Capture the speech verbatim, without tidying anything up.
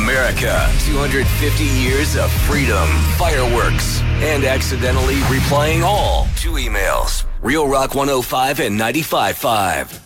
America. two hundred fifty years of freedom, fireworks, and accidentally replying all to emails. Real Rock one oh five and ninety-five point five.